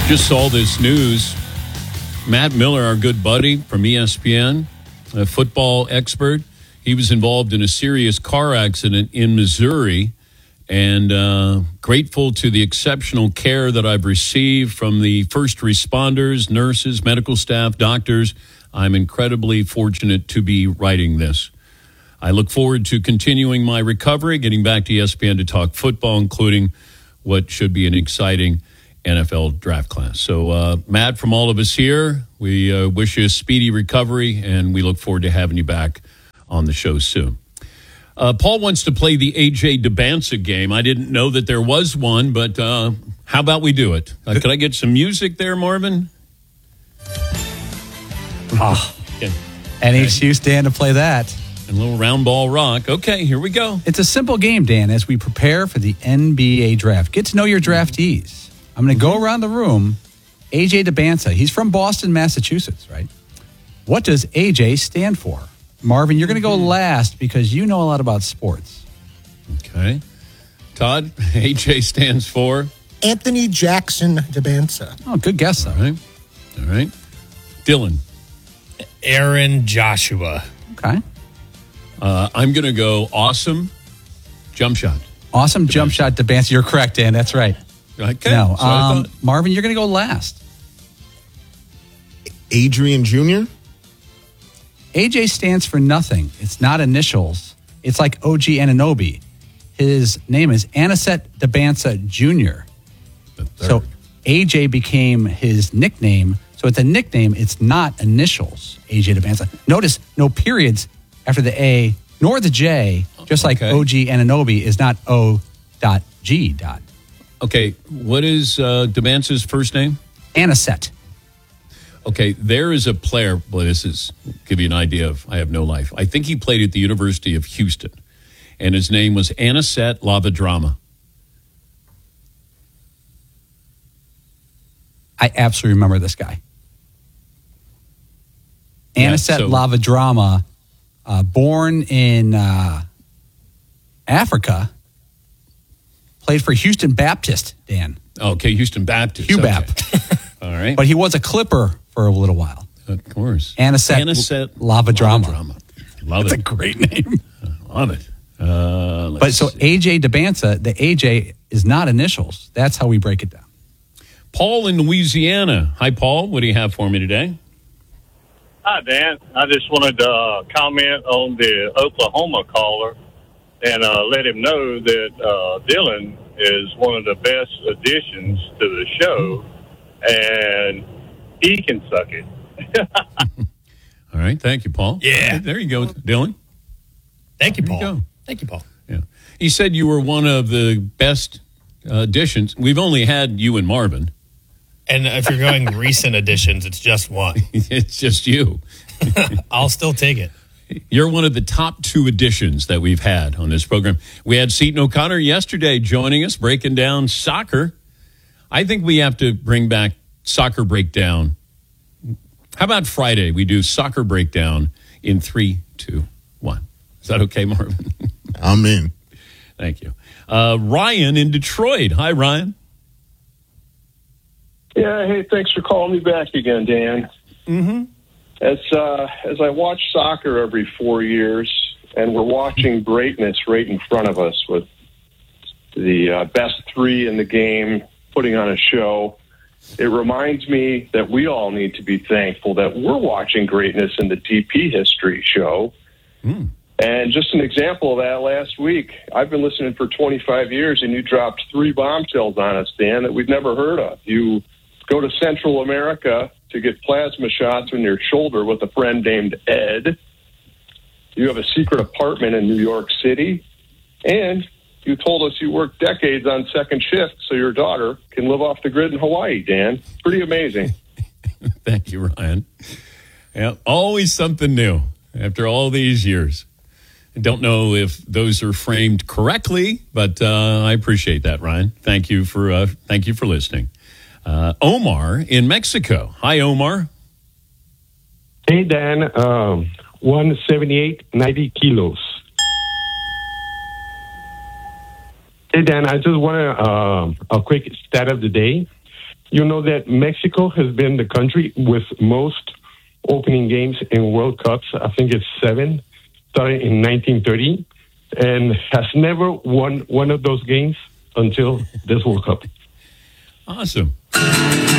Just saw this news. Matt Miller, our good buddy from ESPN, a football expert, he was involved in a serious car accident in Missouri, and grateful to the exceptional care that I've received from the first responders, nurses, medical staff, doctors. I'm incredibly fortunate to be writing this. I look forward to continuing my recovery, getting back to ESPN to talk football, including what should be an exciting NFL draft class. So, Matt, from all of us here, we wish you a speedy recovery, and we look forward to having you back on the show soon. Paul wants to play the A.J. Dybantsa game. I didn't know that there was one, but how about we do it? Could I get some music there, Marvin? Okay. Any excuse, Dan, to play that. A little round ball rock. Okay, here we go. It's a simple game, Dan, as we prepare for the NBA draft. Get to know your draftees. I'm going to go around the room. A.J. Dybantsa, he's from Boston, Massachusetts, right? What does A.J. stand for? Marvin, you're going to go last because you know a lot about sports. Okay. Todd, A.J. stands for? Anthony Jackson Dybantsa. Oh, good guess, though. All right. Dylan. Aaron Joshua. Okay. I'm going to go awesome jump shot. Awesome jump shot, Dybantsa. You're correct, Dan. That's right. Okay. No, Marvin, you're going to go last. Adrian Jr.? AJ stands for nothing. It's not initials. It's like OG Anunoby. His name is Aniset Dybantsa Jr. So AJ became his nickname. So it's a nickname. It's not initials, AJ Dybantsa. Notice no periods after the A nor the J, just like OG Anunoby is not O.G. Okay, what is Dybantsa's first name? Aniset. Okay, there is a player, boy, this is give you an idea of I have no life. I think he played at the University of Houston, and his name was Aniset Lavadrama. I absolutely remember this guy. Aniset Lavadrama, born in Africa, played for Houston Baptist, Dan. Okay, Houston Baptist. HUBAP. Okay. All right. But he was a Clipper for a little while. Of course. Aniset Lavadrama. Love That's it. a great name. Love it. But so AJ Dybantsa, the AJ is not initials. That's how we break it down. Paul in Louisiana. Hi, Paul. What do you have for me today? Hi, Dan. I just wanted to comment on the Oklahoma caller and let him know that Dylan is one of the best additions to the show, and he can suck it. All right. Thank you, Paul. Yeah. Okay, there you go, Dylan. Thank you, Paul. There you go. Thank you, Paul. Yeah. He said you were one of the best additions. We've only had you and Marvin. And if you're going recent additions, it's just one. It's just you. I'll still take it. You're one of the top two additions that we've had on this program. We had Seton O'Connor yesterday joining us, breaking down soccer. I think we have to bring back soccer breakdown. How about Friday? We do soccer breakdown in 3, 2, 1. Is that okay, Marvin? I'm in. Thank you. Ryan in Detroit. Hi, Ryan. Yeah, hey, thanks for calling me back again, Dan. Mm-hmm. As I watch soccer every 4 years, and we're watching greatness right in front of us with the best three in the game putting on a show, it reminds me that we all need to be thankful that we're watching greatness in the DP History show. And just an example of that, last week, I've been listening for 25 years, and you dropped 3 bombshells on us, Dan, that we've never heard of. You go to Central America to get plasma shots on your shoulder with a friend named Ed. You have a secret apartment in New York City. And you told us you worked decades on second shift so your daughter can live off the grid in Hawaii, Dan. Pretty amazing. Thank you, Ryan. Yeah, always something new after all these years. I don't know if those are framed correctly, but I appreciate that, Ryan. Thank you for listening. Omar in Mexico. Hi, Omar. Hey, Dan. 178, 90 kilos. Hey, Dan, I just want a quick stat of the day. you know that Mexico has been the country with most opening games in World Cups. I think it's 7, started in 1930, and has never won one of those games until this World Cup. Awesome.